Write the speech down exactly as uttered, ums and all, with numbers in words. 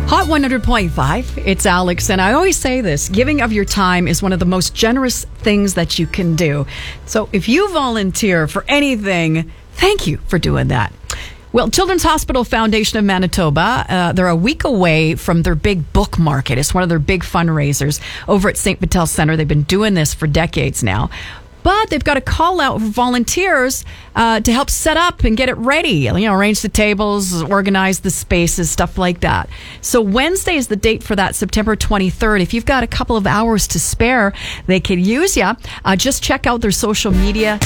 Hot one hundred point five, it's Alex, and I always say this, giving of your time is one of the most generous things that you can do. So if you volunteer for anything, thank you for doing that. Well, Children's Hospital Foundation of Manitoba, uh, they're a week away from their big book market. It's one of their big fundraisers over at Saint Vital Centre. They've been doing this for decades now. But they've got a call out for volunteers uh, to help set up and get it ready. You know, arrange the tables, organize the spaces, stuff like that. So Wednesday is the date for that, September twenty-third. If you've got a couple of hours to spare, they could use you. Uh, just check out their social media